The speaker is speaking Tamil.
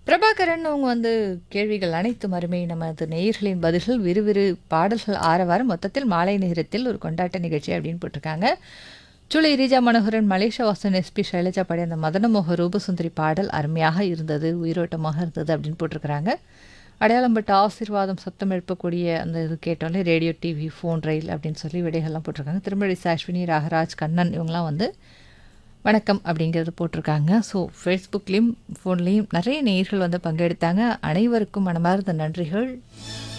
பிரபாகரன் அவங்க வந்து கேள்விகள் அனைத்தும் அருமை. நமது நேயர்களின் பதில்கள் விறுவிறு பாடல்கள் ஆரவாரம் மொத்தத்தில் மாலை நேரத்தில் ஒரு கொண்டாட்ட நிகழ்ச்சி அப்படின்னு போட்டிருக்காங்க. ஜூலை ரீஜா மனோகரன், மலேசியா வாசன், எஸ்பி சைலஜா பாடிய அந்த மதனமோக ரூபசுந்தரி பாடல் அருமையாக இருந்தது, உயிரோட்டமாக இருந்தது அப்படின்னு போட்டிருக்கிறாங்க. அடையாளம் பட்ட ஆசீர்வாதம் சத்தம் எழுப்பக்கூடிய அந்த இது கேட்டோன்னே ரேடியோ, டிவி, ஃபோன், ரயில் அப்படின்னு சொல்லி விடைகள்லாம் போட்டிருக்காங்க. திருமழி அஸ்வினி, ராகராஜ், கண்ணன் இவங்கெல்லாம் வந்து வணக்கம் அப்படிங்கிறது போட்டிருக்காங்க. ஸோ ஃபேஸ்புக்லேயும் ஃபோன்லேயும் நிறைய நேயர்கள் வந்து பங்கெடுத்தாங்க. அனைவருக்கும் மனமார்ந்த நன்றிகள்.